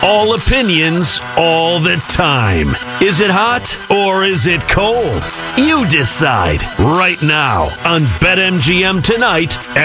all opinions, all the time. Is it hot or is it cold? You decide right now on BetMGM Tonight